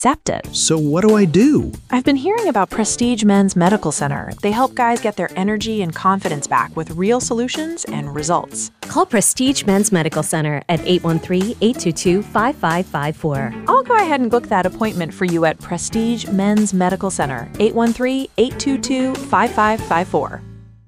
Zapped it. So what do I do? I've been hearing about Prestige Men's Medical Center. They help guys get their energy and confidence back with real solutions and results. Call Prestige Men's Medical Center at 813-822-5554. I'll go ahead and book that appointment for you at Prestige Men's Medical Center, 813-822-5554.